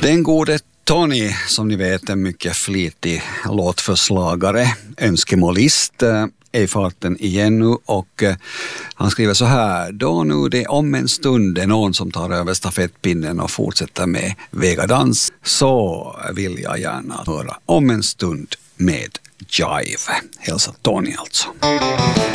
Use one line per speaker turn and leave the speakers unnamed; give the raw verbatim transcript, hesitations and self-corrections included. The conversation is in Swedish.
Den gode Tony, som ni vet, en mycket flitig låtförslagare, önskemålist, är i farten igen nu, och han skriver så här: då nu det om en stund är någon som tar över stafettpinnen och fortsätter med vegadans, så vill jag gärna höra om en stund med Jive. Hälsa Tony alltså.